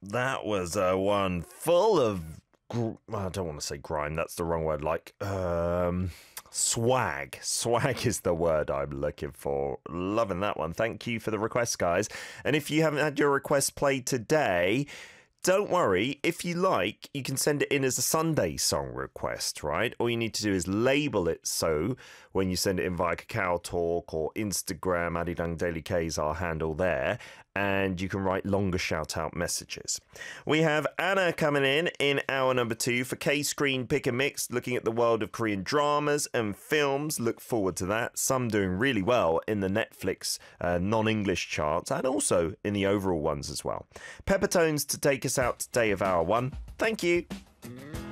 That was one full of. I don't want to say grime. That's the wrong word. Swag. Swag is the word I'm looking for. Loving that one. Thank you for the request, guys. And if you haven't had your request played today, don't worry. If you like, you can send it in as a Sunday song request, right? All you need to do is label it so when you send it in via Kakao Talk or Instagram, Adidang Daily K is our handle there, and you can write longer shout-out messages. We have Anna coming in hour number 2 for K-Screen Pick and Mix, looking at the world of Korean dramas and films. Look forward to that. Some doing really well in the Netflix non-English charts and also in the overall ones as well. Peppertones to take us out today of hour 1. Thank you.